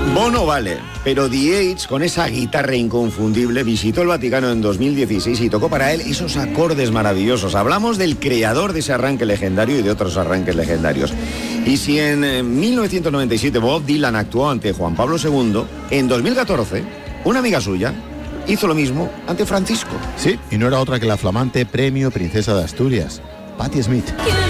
Bono vale, pero The Edge, con esa guitarra inconfundible, visitó el Vaticano en 2016 y tocó para él esos acordes maravillosos. Hablamos del creador de ese arranque legendario y de otros arranques legendarios. Y si en 1997 Bob Dylan actuó ante Juan Pablo II, en 2014, una amiga suya hizo lo mismo ante Francisco. Sí, y no era otra que la flamante premio Princesa de Asturias, Patti Smith.